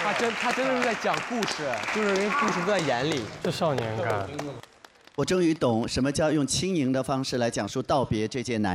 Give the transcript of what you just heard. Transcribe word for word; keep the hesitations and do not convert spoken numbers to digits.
他真他真的是在讲故事，就是人故事都在眼里。 这少年感。 我终于懂什么叫用轻盈的方式来讲述道别这件难。